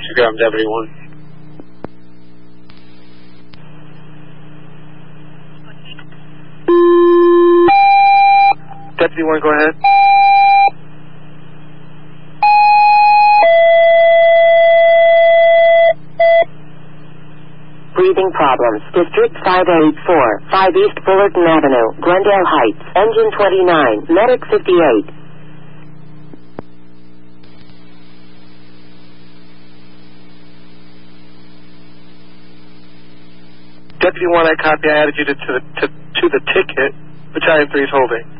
Disregard Deputy 1. Deputy 1, go ahead. Breathing problems. District 584, 5 East Fullerton Avenue, Glendale Heights. Engine 29, Medic 58. Deputy 1, I copy. I added you to the ticket. Battalion 3 is holding.